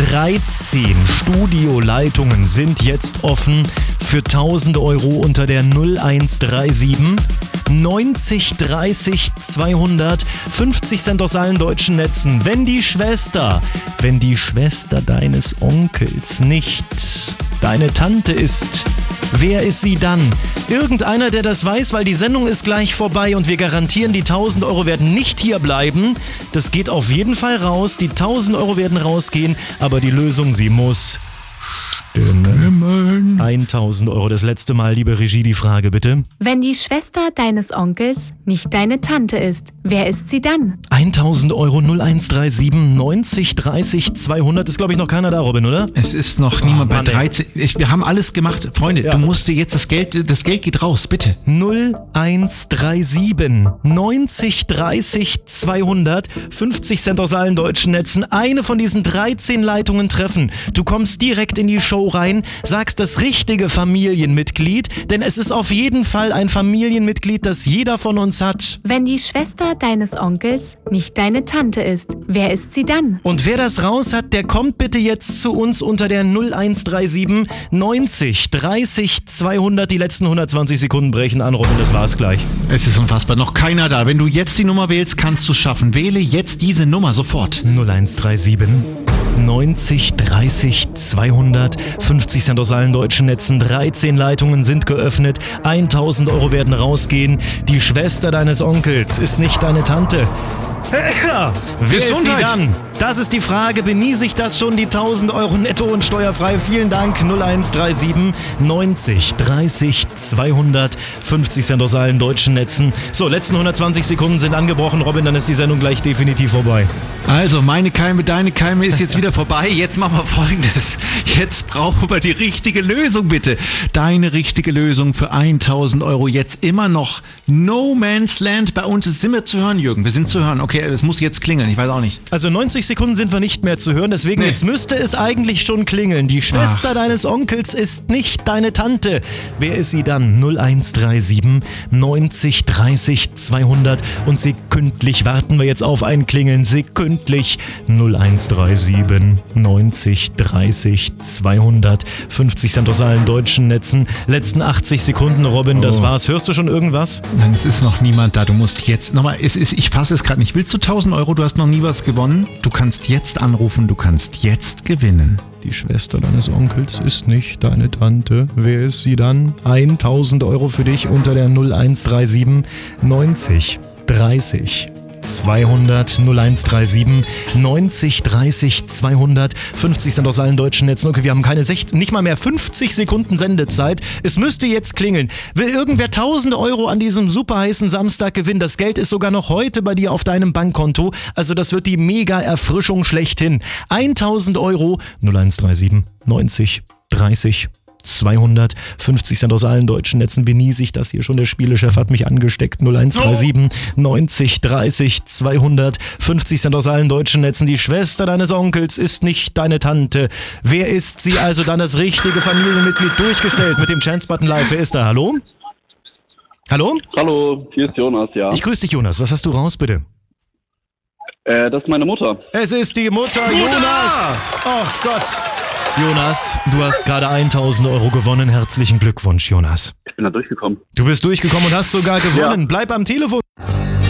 13 Studioleitungen sind jetzt offen für 1.000 Euro unter der 0137 90 30 200, 50 Cent aus allen deutschen Netzen. Wenn die Schwester deines Onkels nicht deine Tante ist, wer ist sie dann? Irgendeiner, der das weiß, weil die Sendung ist gleich vorbei und wir garantieren, die 1.000 Euro werden nicht hier bleiben. Das geht auf jeden Fall raus, die 1.000 Euro werden rausgehen, aber die Lösung, sie muss stimmen. 1.000 Euro, das letzte Mal, liebe Regie, die Frage bitte. Wenn die Schwester deines Onkels nicht deine Tante ist, wer ist sie dann? 1.000 Euro 0137 90 30 200. Ist, glaube ich, noch keiner da, Robin, oder? Es ist noch niemand bei 13. Wir haben alles gemacht. Freunde, du musst dir jetzt das Geld geht raus, bitte. 0137 90 30 200, 50 Cent aus allen deutschen Netzen. Eine von diesen 13 Leitungen treffen. Du kommst direkt in die Show rein, sagst das richtige Familienmitglied, denn es ist auf jeden Fall ein Familienmitglied, das jeder von uns hat. Wenn die Schwester deines Onkels nicht deine Tante ist, wer ist sie dann? Und wer das raus hat, der kommt bitte jetzt zu uns unter der 0137 90 30 200. Die letzten 120 Sekunden brechen an, Robin, das war's gleich. Es ist unfassbar, noch keiner da. Wenn du jetzt die Nummer wählst, kannst du es schaffen. Wähle jetzt diese Nummer sofort. 0137 90 30 200, 50 Cent aus allen deutschen Netzen, 13 Leitungen sind geöffnet, 1.000 Euro werden rausgehen. Die Schwester deines Onkels ist nicht deine Tante. Wer ist sie dann? Das ist die Frage. Benieße ich das schon, die 1.000 Euro netto und steuerfrei? Vielen Dank. 0137 90 30 200, 50 Cent aus allen deutschen Netzen. So, letzten 120 Sekunden sind angebrochen. Robin, dann ist die Sendung gleich definitiv vorbei. Also, meine Keime, deine Keime ist jetzt wieder vorbei. Jetzt machen wir Folgendes. Jetzt brauchen wir die richtige Lösung, bitte. Deine richtige Lösung für 1.000 Euro. Jetzt immer noch No Man's Land. Bei uns sind wir zu hören, Jürgen. Wir sind zu hören. Okay, es muss jetzt klingeln. Ich weiß auch nicht. Also 90 Sekunden sind wir nicht mehr zu hören. Deswegen jetzt müsste es eigentlich schon klingeln. Die Schwester deines Onkels ist nicht deine Tante. Wer ist sie dann? 0137 90 30 200. Und sekündlich warten wir jetzt auf ein Klingeln. Sekündlich 0137 90 30 200. 50 Cent aus allen deutschen Netzen. Letzten 80 Sekunden, Robin, das war's. Hörst du schon irgendwas? Nein, es ist noch niemand da. Du musst jetzt nochmal, ich fasse es gerade nicht. Willst du 1.000 Euro? Du hast noch nie was gewonnen. Du kannst jetzt anrufen, du kannst jetzt gewinnen. Die Schwester deines Onkels ist nicht deine Tante. Wer ist sie dann? 1.000 Euro für dich unter der 0137 90 30 200, 0137 90 30 200, 50 Cent aus allen deutschen Netzen. Okay, wir haben nicht mal mehr 50 Sekunden Sendezeit. Es müsste jetzt klingeln. Will irgendwer 1.000 Euro an diesem super heißen Samstag gewinnen? Das Geld ist sogar noch heute bei dir auf deinem Bankkonto. Also das wird die Mega-Erfrischung schlechthin. 1.000 Euro, 0137 90 30 200, 50 Cent aus allen deutschen Netzen. Benieße ich das hier schon. Der Spielechef hat mich angesteckt. 0137 90 30 200, 50 Cent aus allen deutschen Netzen. Die Schwester deines Onkels ist nicht deine Tante. Wer ist sie also dann das richtige Familienmitglied durchgestellt mit dem Chance-Button live? Wer ist da? Hallo? Hallo? Hallo, hier ist Jonas, ja. Ich grüße dich, Jonas. Was hast du raus, bitte? Das ist meine Mutter. Es ist die Mutter, Jonas! Oh Gott! Jonas, du hast gerade 1.000 Euro gewonnen. Herzlichen Glückwunsch, Jonas. Ich bin da durchgekommen. Du bist durchgekommen und hast sogar gewonnen. Ja. Bleib am Telefon.